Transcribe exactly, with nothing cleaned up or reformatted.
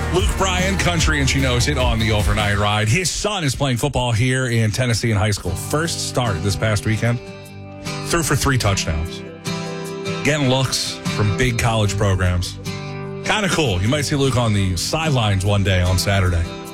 Luke Bryan, country, and she knows it on the overnight ride. His son is playing football here in Tennessee in high school. First start this past weekend. Threw for three touchdowns. Getting looks from big college programs. Kind of cool. You might see Luke on the sidelines one day on Saturday.